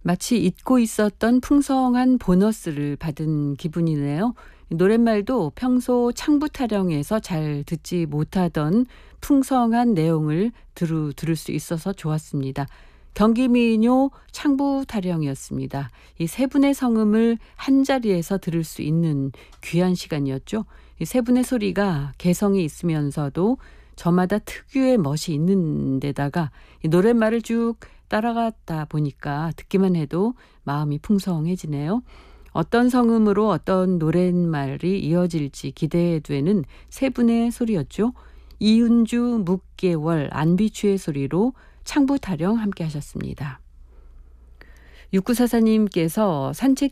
마치 잊고 있었던 풍성한 보너스를 받은 기분이네요. 노랫말도 평소 창부 타령에서 잘 듣지 못하던 풍성한 내용을 들을 수 있어서 좋았습니다. 경기민요 창부 타령이었습니다. 이 세 분의 성음을 한자리에서 들을 수 있는 귀한 시간이었죠. 이 세 분의 소리가 개성이 있으면서도 저마다 특유의 멋이 있는 데다가 이 노랫말을 쭉 따라가다 보니까 듣기만 해도 마음이 풍성해지네요. 어떤 성음으로 어떤 노랫말이 이어질지 기대되는 세 분의 소리였죠. 이은주, 묵계월, 안비추의 소리로 창부 타령 함께 하셨습니다. 6944님께서 산책